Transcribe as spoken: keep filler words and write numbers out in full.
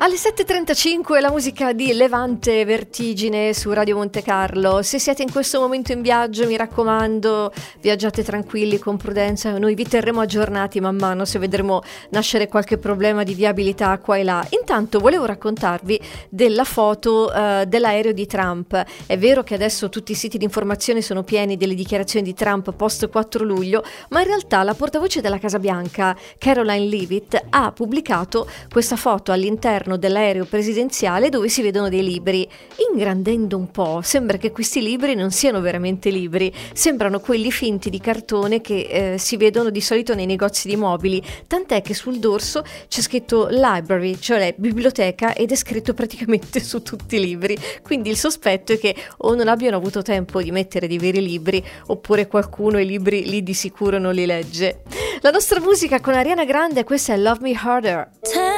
Alle sette e trentacinque la musica di Levante Vertigine su Radio Monte Carlo. Se siete in questo momento in viaggio, mi raccomando, viaggiate tranquilli, con prudenza. Noi vi terremo aggiornati man mano se vedremo nascere qualche problema di viabilità qua e là. Intanto volevo raccontarvi della foto uh, dell'aereo di Trump. È vero che adesso tutti i siti di informazione sono pieni delle dichiarazioni di Trump post quattro luglio, ma in realtà la portavoce della Casa Bianca, Caroline Leavitt, ha pubblicato questa foto all'interno dell'aereo presidenziale dove si vedono dei libri. Ingrandendo un po', sembra che questi libri non siano veramente libri, sembrano quelli finti di cartone che eh, si vedono di solito nei negozi di mobili, tant'è che sul dorso c'è scritto library, cioè biblioteca, ed è scritto praticamente su tutti i libri, quindi il sospetto è che o non abbiano avuto tempo di mettere dei veri libri, oppure qualcuno i libri lì di sicuro non li legge. La nostra musica con Ariana Grande, questa è Love Me Harder.